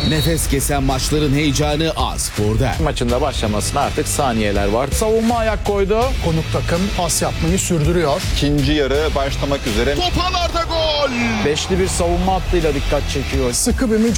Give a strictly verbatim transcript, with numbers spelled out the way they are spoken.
Nefes kesen maçların heyecanı A-Spor'da. Maçın da başlamasına artık saniyeler var. Savunma ayak koydu. Konuk takım pas yapmayı sürdürüyor. İkinci yarı başlamak üzere. Topalarda gol! Beşli bir savunma hattıyla dikkat çekiyor. Sıkı bir mücadele.